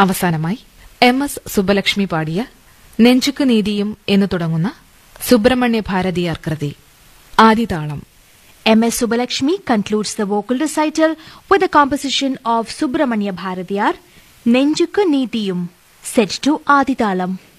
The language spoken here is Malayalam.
അവസാനമായി MS സുബ്ബലക്ഷ്മി പാടിയ നെഞ്ചുക്ക് നീതിയും എന്നു തുടങ്ങുന്ന സുബ്രഹ്മണ്യ ഭാരതിയാർ കൃതി ആദിതാളം. MS Subbulakshmi concludes the vocal recital with a composition of Subramanya Bharatiyar, Nenjukku Neethiyum, set to Adithalam.